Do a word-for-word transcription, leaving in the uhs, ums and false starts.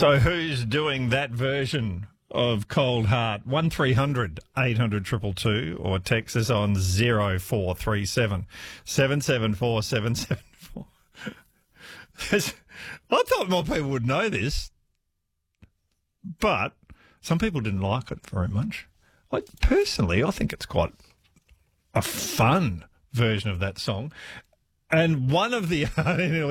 So who's doing that version of Cold Heart? one three hundred eight hundred two two two or text us on zero four three seven seven seven four seven seven four. I thought more people would know this, but some people didn't like it very much. Like, personally, I think it's quite a fun version of that song. And one of the